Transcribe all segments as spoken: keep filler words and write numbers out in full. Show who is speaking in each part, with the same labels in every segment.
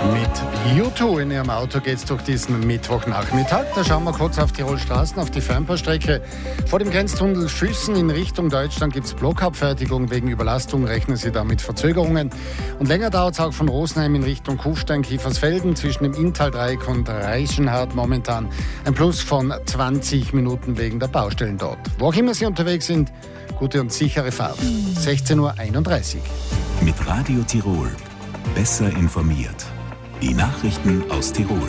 Speaker 1: Mit U zwei in Ihrem Auto geht's durch diesen Mittwochnachmittag. Da schauen wir kurz auf Tirol Straßen, auf die Fernbahnstrecke. Vor dem Grenztunnel Füssen in Richtung Deutschland gibt's Blockabfertigung. Wegen Überlastung rechnen Sie da mit Verzögerungen. Und länger dauert's auch von Rosenheim in Richtung Kufstein-Kiefersfelden zwischen dem Inntal-Dreieck und Reichenhardt momentan. Ein Plus von zwanzig Minuten wegen der Baustellen dort. Wo auch immer Sie unterwegs sind, gute und sichere Fahrt. sechzehn Uhr einunddreißig.
Speaker 2: Mit Radio Tirol. Besser informiert. Die Nachrichten aus Tirol.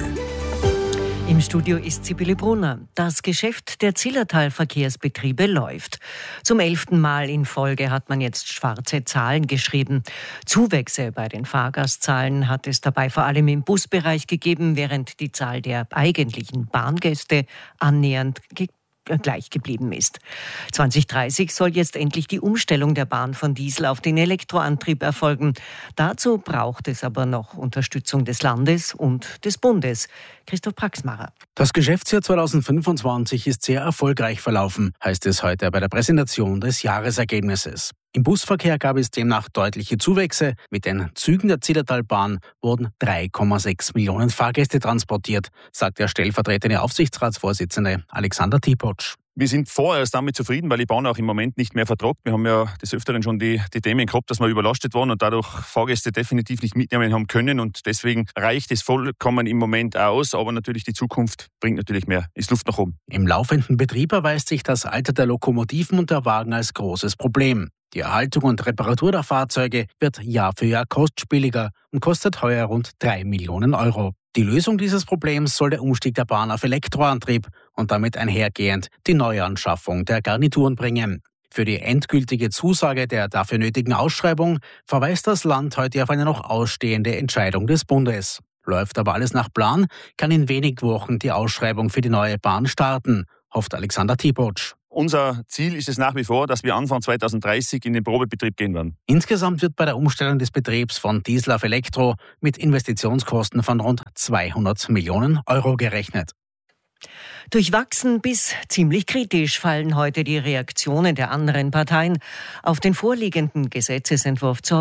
Speaker 3: Im Studio ist Sibylle Brunner. Das Geschäft der Zillertal-Verkehrsbetriebe läuft. Zum elften Mal in Folge hat man jetzt schwarze Zahlen geschrieben. Zuwächse bei den Fahrgastzahlen hat es dabei vor allem im Busbereich gegeben, während die Zahl der eigentlichen Bahngäste annähernd ge- gleich geblieben ist. zwanzig dreißig soll jetzt endlich die Umstellung der Bahn von Diesel auf den Elektroantrieb erfolgen. Dazu braucht es aber noch Unterstützung des Landes und des Bundes. Christoph Praxmacher.
Speaker 4: Das Geschäftsjahr zweitausendfünfundzwanzig ist sehr erfolgreich verlaufen, heißt es heute bei der Präsentation des Jahresergebnisses. Im Busverkehr gab es demnach deutliche Zuwächse. Mit den Zügen der Zillertalbahn wurden drei Komma sechs Millionen Fahrgäste transportiert, sagt der stellvertretende Aufsichtsratsvorsitzende Alexander Tipotsch.
Speaker 5: Wir sind vorerst damit zufrieden, weil die Bahn auch im Moment nicht mehr vertragt. Wir haben ja des Öfteren schon die, die Themen gehabt, dass wir überlastet waren und dadurch Fahrgäste definitiv nicht mitnehmen haben können. Und deswegen reicht es vollkommen im Moment aus. Aber natürlich die Zukunft bringt natürlich mehr. Ist Luft nach oben.
Speaker 4: Im laufenden Betrieb erweist sich das Alter der Lokomotiven und der Wagen als großes Problem. Die Erhaltung und Reparatur der Fahrzeuge wird Jahr für Jahr kostspieliger und kostet heuer rund drei Millionen Euro. Die Lösung dieses Problems soll der Umstieg der Bahn auf Elektroantrieb und damit einhergehend die Neuanschaffung der Garnituren bringen. Für die endgültige Zusage der dafür nötigen Ausschreibung verweist das Land heute auf eine noch ausstehende Entscheidung des Bundes. Läuft aber alles nach Plan, kann in wenigen Wochen die Ausschreibung für die neue Bahn starten, hofft Alexander Tipotsch.
Speaker 5: Unser Ziel ist es nach wie vor, dass wir Anfang zweitausenddreißig in den Probebetrieb gehen werden.
Speaker 4: Insgesamt wird bei der Umstellung des Betriebs von Diesel auf Elektro mit Investitionskosten von rund zweihundert Millionen Euro gerechnet.
Speaker 3: Durchwachsen bis ziemlich kritisch fallen heute die Reaktionen der anderen Parteien auf den vorliegenden Gesetzesentwurf zur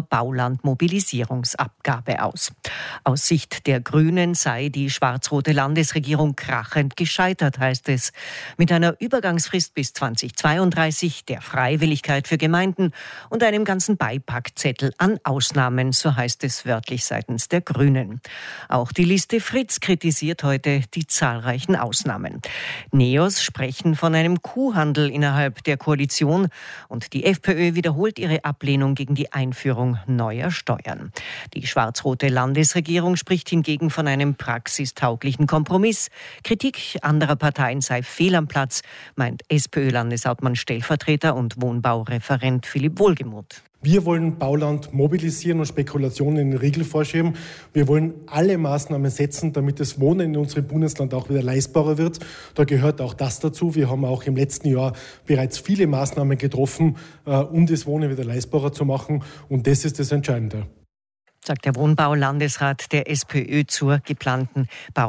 Speaker 3: Baulandmobilisierungsabgabe aus. Aus Sicht der Grünen sei die schwarz-rote Landesregierung krachend gescheitert, heißt es. Mit einer Übergangsfrist bis zweitausendzweiunddreißig, der Freiwilligkeit für Gemeinden und einem ganzen Beipackzettel an Ausnahmen, so heißt es wörtlich seitens der Grünen. Auch die Liste Fritz kritisiert heute die zahlreichen Ausnahmen. Neos sprechen von einem Kuhhandel innerhalb der Koalition und die FPÖ wiederholt ihre Ablehnung gegen die Einführung neuer Steuern. Die schwarz-rote Landesregierung spricht hingegen von einem praxistauglichen Kompromiss. Kritik anderer Parteien sei fehl am Platz, meint SPÖ-Landeshauptmann Stellvertreter und Wohnbaureferent Philipp Wohlgemuth.
Speaker 6: Wir wollen Bauland mobilisieren und Spekulationen in den Riegel vorschieben. Wir wollen alle Maßnahmen setzen, damit das Wohnen in unserem Bundesland auch wieder leistbarer wird. Da gehört auch das dazu. Wir haben auch im letzten Jahr bereits viele Maßnahmen getroffen, um das Wohnen wieder leistbarer zu machen. Und das ist das Entscheidende,
Speaker 3: sagt der Wohnbau-Landesrat der SPÖ zur geplanten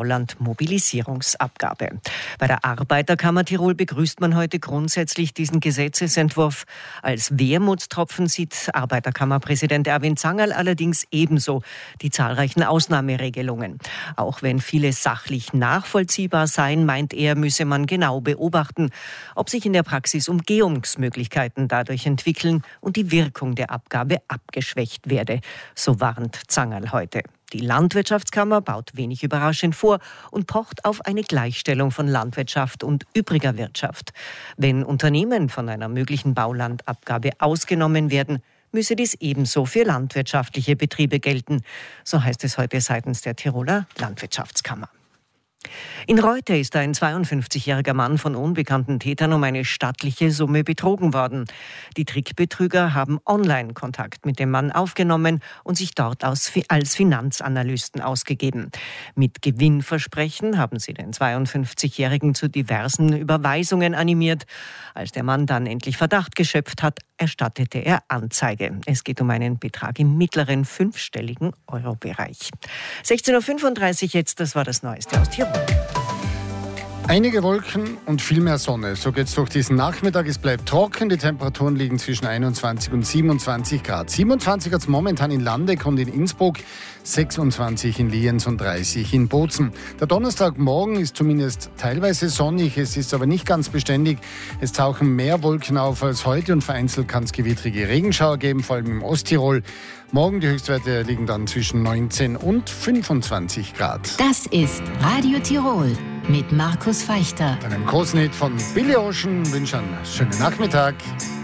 Speaker 3: Bauland-Mobilisierungsabgabe. Bei der Arbeiterkammer Tirol begrüßt man heute grundsätzlich diesen Gesetzesentwurf. Als Wermutstropfen sieht Arbeiterkammerpräsident Erwin Zangerl allerdings ebenso die zahlreichen Ausnahmeregelungen. Auch wenn viele sachlich nachvollziehbar seien, meint er, müsse man genau beobachten, ob sich in der Praxis Umgehungsmöglichkeiten dadurch entwickeln und die Wirkung der Abgabe abgeschwächt werde. So warnt Zangerl heute. Die Landwirtschaftskammer baut wenig überraschend vor und pocht auf eine Gleichstellung von Landwirtschaft und übriger Wirtschaft. Wenn Unternehmen von einer möglichen Baulandabgabe ausgenommen werden, müsse dies ebenso für landwirtschaftliche Betriebe gelten. So heißt es heute seitens der Tiroler Landwirtschaftskammer. In Reute ist ein zweiundfünfzigjähriger Mann von unbekannten Tätern um eine stattliche Summe betrogen worden. Die Trickbetrüger haben Online-Kontakt mit dem Mann aufgenommen und sich dort als Finanzanalysten ausgegeben. Mit Gewinnversprechen haben sie den zweiundfünfzigjährigen zu diversen Überweisungen animiert. Als der Mann dann endlich Verdacht geschöpft hat, erstattete er Anzeige. Es geht um einen Betrag im mittleren fünfstelligen Euro-Bereich. sechzehn Uhr fünfunddreißig jetzt, das war das Neueste aus Tirol.
Speaker 1: Einige Wolken und viel mehr Sonne. So geht es durch diesen Nachmittag. Es bleibt trocken. Die Temperaturen liegen zwischen einundzwanzig und siebenundzwanzig Grad. siebenundzwanzig hat es momentan in Landeck und in Innsbruck, sechsundzwanzig in Lienz und dreißig in Bozen. Der Donnerstagmorgen ist zumindest teilweise sonnig. Es ist aber nicht ganz beständig. Es tauchen mehr Wolken auf als heute und vereinzelt kann es gewittrige Regenschauer geben, vor allem im Osttirol. Morgen die Höchstwerte liegen dann zwischen neunzehn und fünfundzwanzig Grad.
Speaker 7: Das ist Radio Tirol mit Markus Feichter.
Speaker 1: Einem großen Hit von Billy Ocean wünsche einen schönen Nachmittag.